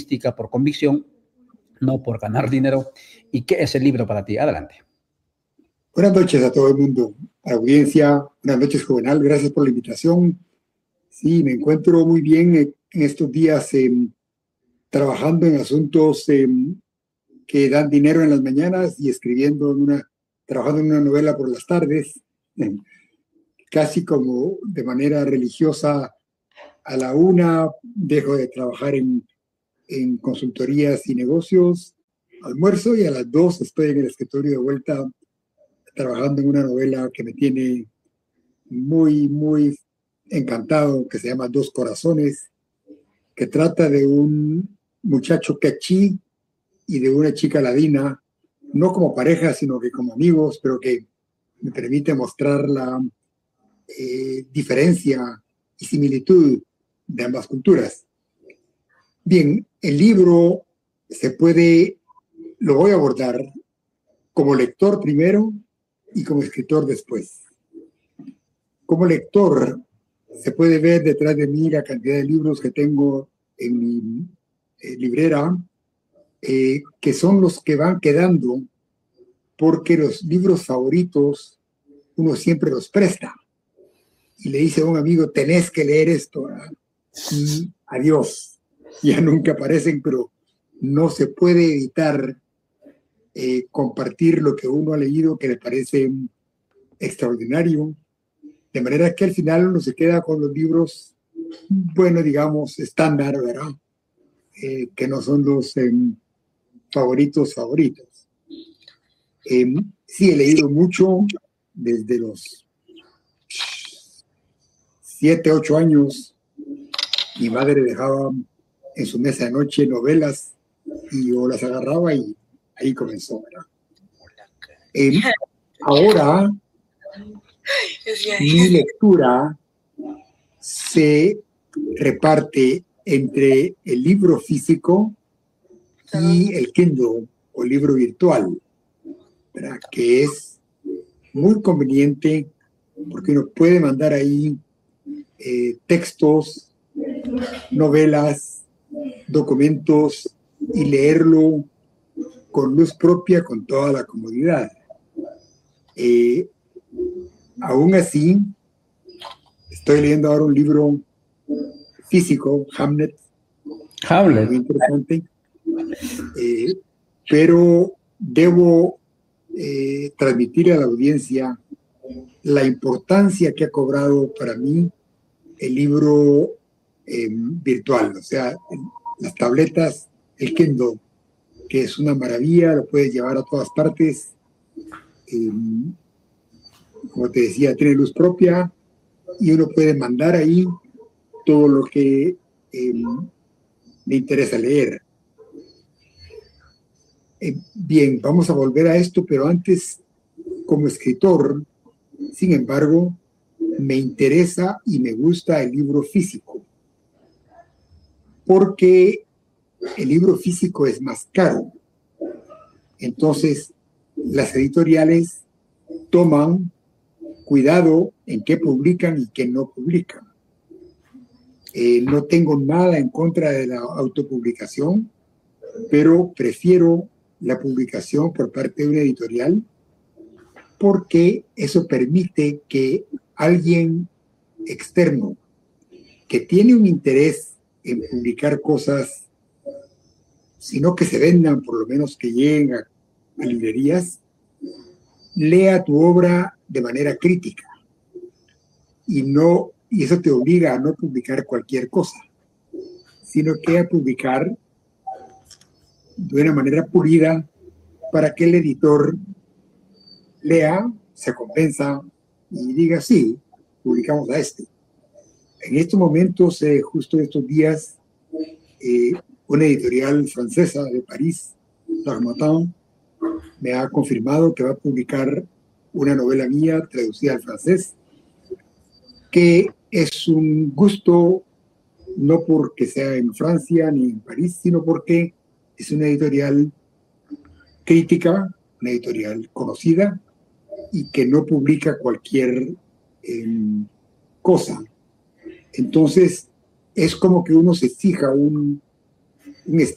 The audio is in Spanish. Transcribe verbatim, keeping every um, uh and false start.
mística, por convicción, no por ganar dinero. ¿Y qué es el libro para ti? Adelante. Buenas noches a todo el mundo, a la audiencia. Buenas noches, Juvenal. Gracias por la invitación. Sí, me encuentro muy bien en estos días eh, trabajando en asuntos eh, que dan dinero en las mañanas y escribiendo en una, trabajando en una novela por las tardes, eh, casi como de manera religiosa. A la una dejo de trabajar en, en consultorías y negocios, almuerzo, y a las dos estoy en el escritorio de vuelta trabajando en una novela que me tiene muy, muy encantado, que se llama Dos Corazones, que trata de un muchacho quechí y de una chica ladina, no como pareja, sino que como amigos, pero que me permite mostrar la eh, diferencia y similitud de ambas culturas. Bien, el libro se puede, lo voy a abordar como lector primero y como escritor después. Como lector, se puede ver detrás de mí la cantidad de libros que tengo en mi eh, librera, eh, que son los que van quedando porque los libros favoritos uno siempre los presta. Y le dice a un amigo, tenés que leer esto, ¿verdad? Y adiós. Ya nunca aparecen, pero no se puede evitar eh, compartir lo que uno ha leído que le parece extraordinario. De manera que al final uno se queda con los libros, bueno, digamos, estándar, ¿verdad? Eh, que no son los eh, favoritos favoritos. Eh, sí, he leído mucho desde los siete, ocho años. Mi madre dejaba en su mesa de noche novelas y yo las agarraba y ahí comenzó, ¿verdad? Eh, ahora, mi lectura se reparte entre el libro físico y el Kindle o libro virtual, ¿verdad? Que es muy conveniente porque uno puede mandar ahí eh, textos, novelas, documentos y leerlo con luz propia, con toda la comodidad. Eh, aún así, estoy leyendo ahora un libro físico, Hamlet, Hamlet. muy interesante, eh, pero debo eh, transmitir a la audiencia la importancia que ha cobrado para mí el libro eh, virtual, o sea, las tabletas, el Kindle, que es una maravilla, lo puedes llevar a todas partes. Eh, como te decía, tiene luz propia y uno puede mandar ahí todo lo que eh, le interesa leer. Eh, bien, vamos a volver a esto, pero antes, como escritor, sin embargo, me interesa y me gusta el libro físico, porque el libro físico es más caro. Entonces, las editoriales toman cuidado en qué publican y qué no publican. Eh, no tengo nada en contra de la autopublicación, pero prefiero la publicación por parte de una editorial porque eso permite que alguien externo que tiene un interés en publicar cosas, sino que se vendan, por lo menos que lleguen a, a librerías, lea tu obra de manera crítica y no, y eso te obliga a no publicar cualquier cosa, sino que a publicar de una manera pulida para que el editor lea, se convenza y diga, sí, publicamos a este. En estos momentos, eh, justo estos días, eh, una editorial francesa de París, L'Harmattan, me ha confirmado que va a publicar una novela mía traducida al francés, que es un gusto no porque sea en Francia ni en París, sino porque es una editorial crítica, una editorial conocida y que no publica cualquier eh, cosa. Entonces, es como que uno se fija un, un